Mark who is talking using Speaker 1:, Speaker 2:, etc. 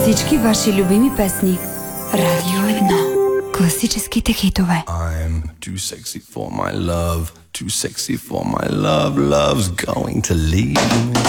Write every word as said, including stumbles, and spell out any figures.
Speaker 1: Всички ваши любими песни. Радио едно. Класическите хитове.
Speaker 2: I'm too sexy for my love, too sexy for my love, love's going to leave me.